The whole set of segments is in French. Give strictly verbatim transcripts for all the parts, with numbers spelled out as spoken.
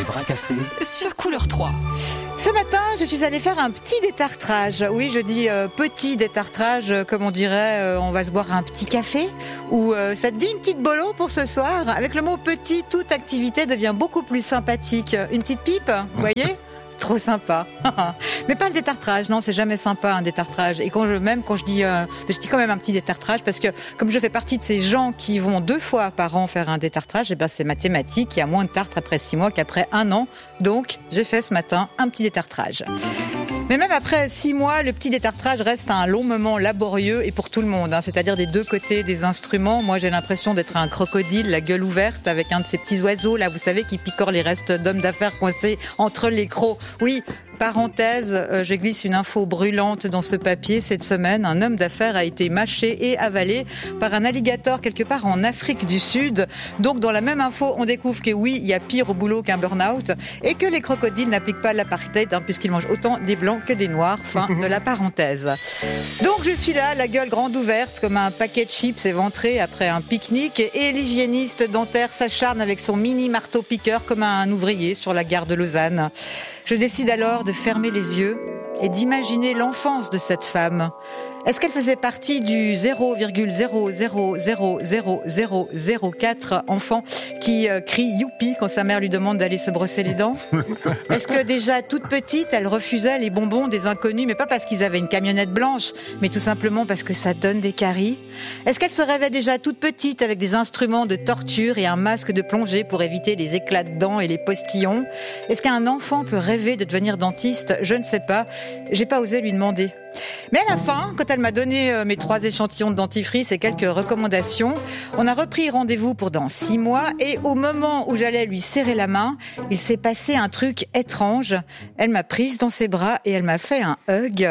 bras cassés sur Couleur trois. Ce matin, je suis allée faire un petit détartrage. Oui, je dis euh, petit détartrage, euh, comme on dirait, euh, on va se boire un petit café. Ou euh, ça te dit une petite bolo pour ce soir? Avec le mot petit, toute activité devient beaucoup plus sympathique. Une petite pipe, vous voyez? Trop sympa. Mais pas le détartrage, non, c'est jamais sympa un détartrage. Et quand je, même quand je dis, euh, je dis quand même un petit détartrage parce que comme je fais partie de ces gens qui vont deux fois par an faire un détartrage, et ben c'est mathématique, il y a moins de tartre après six mois qu'après un an. Donc j'ai fait ce matin un petit détartrage. Mais même après six mois, le petit détartrage reste un long moment laborieux et pour tout le monde, hein, c'est-à-dire des deux côtés des instruments. Moi, j'ai l'impression d'être un crocodile, la gueule ouverte, avec un de ces petits oiseaux, là, vous savez, qui picorent les restes d'hommes d'affaires coincés entre les crocs. Oui, parenthèse, euh, je glisse une info brûlante dans ce papier. Cette semaine, un homme d'affaires a été mâché et avalé par un alligator quelque part en Afrique du Sud. Donc, dans la même info, on découvre que oui, il y a pire au boulot qu'un burn-out et que les crocodiles n'appliquent pas l'apartheid, hein, puisqu'ils mangent autant des blancs que des noirs. Fin de la parenthèse. Donc, je suis là, la gueule grande ouverte, comme un paquet de chips éventré après un pique-nique, et l'hygiéniste dentaire s'acharne avec son mini marteau-piqueur comme un ouvrier sur la gare de Lausanne. Je décide alors de fermer les yeux et d'imaginer l'enfance de cette femme. Est-ce qu'elle faisait partie du zéro virgule zéro zéro zéro zéro zéro zéro quatre enfants qui euh, crie youpi quand sa mère lui demande d'aller se brosser les dents? Est-ce que déjà toute petite, elle refusait les bonbons des inconnus, mais pas parce qu'ils avaient une camionnette blanche, mais tout simplement parce que ça donne des caries? Est-ce qu'elle se rêvait déjà toute petite avec des instruments de torture et un masque de plongée pour éviter les éclats de dents et les postillons? Est-ce qu'un enfant peut rêver de devenir dentiste? Je ne sais pas. J'ai pas osé lui demander. Mais à la fin, quand elle m'a donné mes trois échantillons de dentifrice et quelques recommandations, on a repris rendez-vous pour dans six mois et au moment où j'allais lui serrer la main, il s'est passé un truc étrange. Elle m'a prise dans ses bras et elle m'a fait un hug.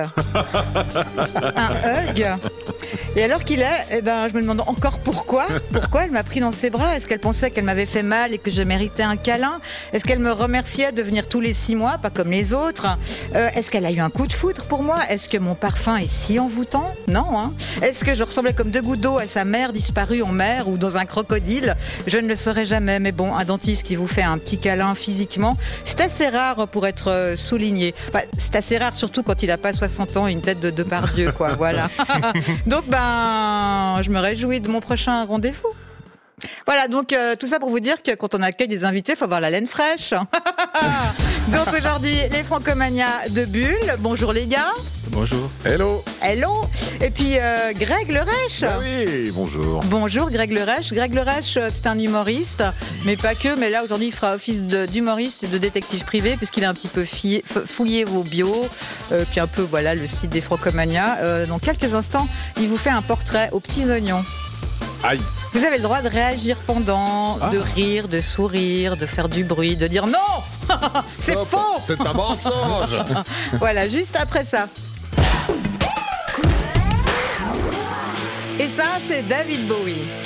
Un hug. Et alors qu'il est, eh ben, je me demande encore pourquoi. Pourquoi elle m'a pris dans ses bras? Est-ce qu'elle pensait qu'elle m'avait fait mal et que je méritais un câlin? Est-ce qu'elle me remerciait de venir tous les six mois, pas comme les autres? euh, Est-ce qu'elle a eu un coup de foudre pour moi? Est-ce que mon parfum est si envoûtant? Non, hein. Est-ce que je ressemblais comme deux gouttes d'eau à sa mère disparue en mer ou dans un crocodile? Je ne le saurais jamais, mais bon, un dentiste qui vous fait un petit câlin physiquement, c'est assez rare pour être souligné. Enfin, c'est assez rare, surtout quand il n'a pas soixante ans et une tête de Depardieu, quoi, voilà. Donc, ben, je me réjouis de mon prochain rendez-vous. Voilà, donc euh, tout ça pour vous dire que quand on accueille des invités, il faut avoir la laine fraîche. Donc aujourd'hui, les Francomania de Bulle. Bonjour les gars. Bonjour. Hello. Hello. Et puis euh, Greg Lerèche. Ah oui, bonjour. Bonjour Greg Lerèche. Greg Lerèche, c'est un humoriste, mais pas que. Mais là aujourd'hui, il fera office de, d'humoriste et de détective privé puisqu'il a un petit peu fié, fouillé vos bios, euh, puis un peu voilà le site des Francomania. Euh, dans quelques instants, il vous fait un portrait aux petits oignons. Aïe. Vous avez le droit de réagir pendant, ah. de rire, de sourire, de faire du bruit, de dire non. C'est Stop. Faux. C'est un mensonge. Voilà, juste après ça. Et ça, c'est David Bowie.